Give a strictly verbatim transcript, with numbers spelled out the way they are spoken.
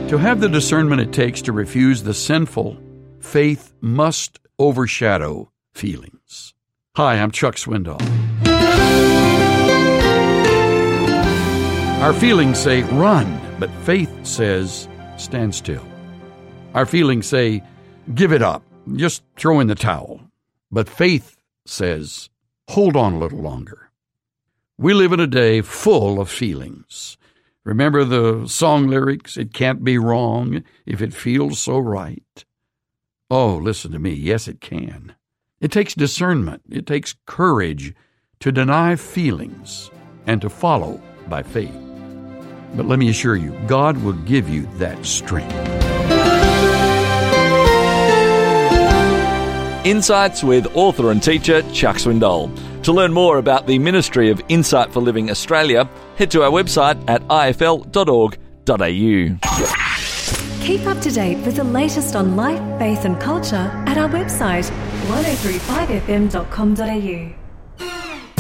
To have the discernment it takes to refuse the sinful, faith must overshadow feelings. Hi, I'm Chuck Swindoll. Our feelings say run, but faith says stand still. Our feelings say give it up, just throw in the towel. But faith says hold on a little longer. We live in a day full of feelings. Remember the song lyrics, it can't be wrong if it feels so right. Oh, listen to me, yes it can. It takes discernment, it takes courage to deny feelings and to follow by faith. But let me assure you, God will give you that strength. Insights with author and teacher Chuck Swindoll. To learn more about the Ministry of Insight for Living Australia, head to our website at i f l dot org dot a u. Keep up to date with the latest on life, faith and culture at our website one oh three five f m dot com dot a u.